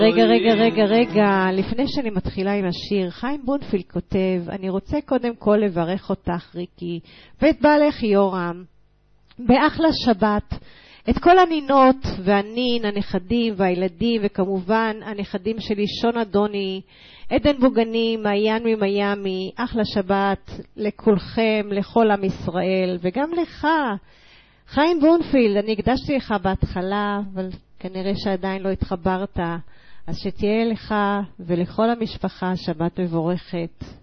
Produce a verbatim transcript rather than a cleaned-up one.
רגע, רגע, רגע, רגע, לפני שאני מתחילה עם השיר, חיים בונפילד כותב, אני רוצה קודם כל לברך אותך, ריקי, ואת בעלך יורם, באחלה שבת, את כל הנינות והנין, הנכדים והילדים, וכמובן הנכדים שלי, שון אדוני, עדן בוגני, מעיין ממיימי, אחלה שבת לכולכם, לכל עם ישראל, וגם לך, חיים בונפילד, אני הקדשתי לך בהתחלה, אבל כנראה שעדיין לא התחברת, אז שתהיה לך ולכל המשפחה שבת מבורכת.